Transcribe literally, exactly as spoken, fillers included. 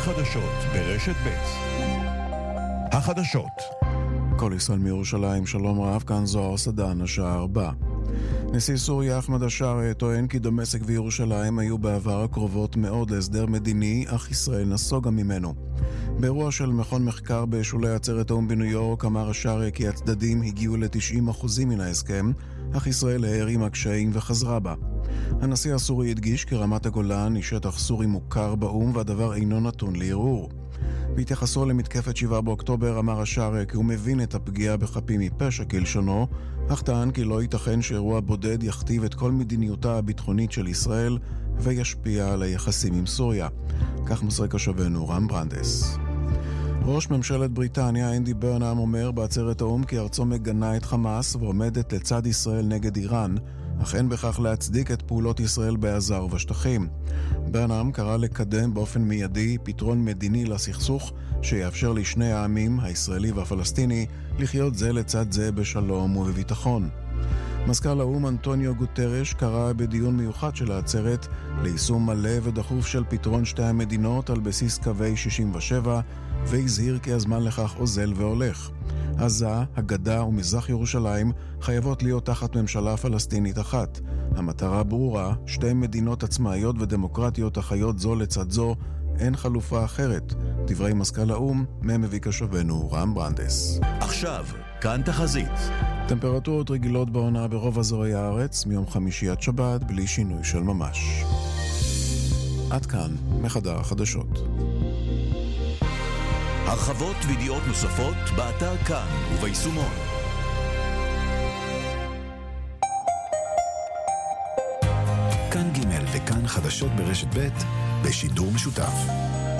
חדשות ברשת ב'. החדשות. כל ישראל מירושלים, שלום רב, כאן זוהר סדן, השעה ארבע. נשיא סוריה אחמד השאר טוען כי דמשק וירושלים היו בעבר הקרובות מאוד להסדר מדיני, אך ישראל נסוגה ממנו. באירוע של מכון מחקר בשולי עצרת האו"ם בניו יורק אמר השאר כי הצדדים הגיעו ל-תשעים אחוז מן ההסכם, אך ישראל הערימה קשיים וחזרה בה. הנשיא הסורי הדגיש כי רמת הגולן היא שטח סורי מוכר באו"ם והדבר אינו נתון לערעור. בהתייחסו למתקפת שבעה באוקטובר אמר השאר כי הוא מבין את הפגיעה בחפים מפשע כלשונו, אך טען כי לא ייתכן שאירוע בודד יכתיב את כל מדיניותה הביטחונית של ישראל וישפיע על היחסים עם סוריה. כך מסר כתבנו רם ברנדס. ראש ממשלת בריטניה אנדי ברנהאם אומר בעצרת האו"ם כי ארצו מגנה את חמאס ועומדת לצד ישראל נגד איראן, אך אין בכך להצדיק את פעולות ישראל בעזה ובשטחים. ברנהאם קרא לקדם באופן מיידי פתרון מדיני לסכסוך שיאפשר לשני העמים, הישראלי והפלסטיני, לחיות זה לצד זה בשלום ובביטחון. מזכ"ל האו"ם אנטוניו גוטרש קרא בדיון מיוחד של העצרת ליישום מלא ודחוף של פתרון שתי המדינות על בסיס קווי שישים ושבע, והזהיר כי הזמן לכך אוזל והולך. עזה, הגדה ומזרח ירושלים חייבות להיות תחת ממשלה פלסטינית אחת. המטרה ברורה, שתי מדינות עצמאיות ודמוקרטיות החיות זו לצד זו, אין חלופה אחרת. דברי מזכ"ל האו"ם, מביא כתבנו רם ברנדס. עכשיו, כאן תחזית. טמפרטורות רגילות בעונה ברוב אזורי הארץ, מיום חמישי עד שבת, בלי שינוי של ממש. עד כאן, מחדר החדשות. הרחבות וידיעות נוספות באתר כאן וביישומון. כאן ג' וכאן חדשות ברשת ב' בשידור משותף.